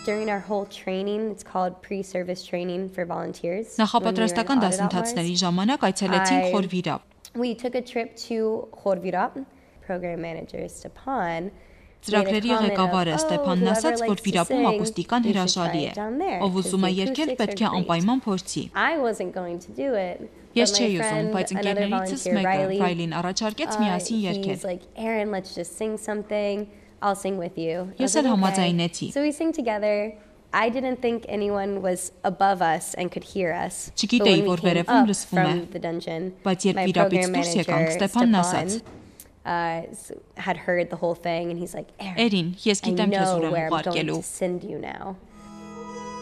During our whole training, it's called pre-service training for volunteers. Նախապատրաստական դասընթացների ժամանակ այցելեցինք Խորվիրապ։ We took a trip to Khorvirap. Program manager Stepan. Ծրագրերի ղեկավարը Ստեփանն ասաց, որ Վիրապում ակուստիկան հրաշալի է։ Ով ուզում է երգել, պետք է անպայման փորձի։ Ես չէի ուզում, բայց ընկերներից մեկը, Ռայլին, առաջարկեց միասին երգել։ Ես էլ համաձայնեցի։ I didn't think anyone was above us and could hear us. Չգիտեի, որ վերևում լսվում է, բայց երբ Վիրապից դուրս եկանք, Ստեփանն ասաց. had heard the whole thing and he's like, Erin, ես գիտեմ քեզ ուր եմ ուղարկելու։